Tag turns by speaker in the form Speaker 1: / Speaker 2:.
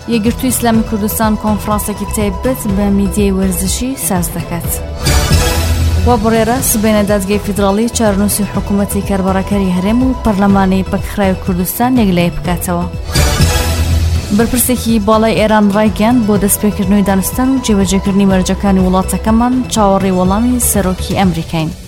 Speaker 1: یەکگرتووی ئیسلامی کوردستان کۆنفرانسێکی تایبەت بە میدیای وەرزشی ساز دەکات. و بڕێرە سبەینە دادگای فیدراڵی چارنووسی حکوومەتی کاربڕەکەری هەرێم و پەرلەمانی پەکخراوی کوردستان یەکلای بکاتەوە. بەرپرسێکی باڵای ئێران ڕایگەیاند بۆ دەستپێکردنەوەی دانستان و جێبەجێکردنی مەرجەکانی وڵاتەکەمان چاوەڕێی وەڵامی سەرۆکی ئەمریکاین.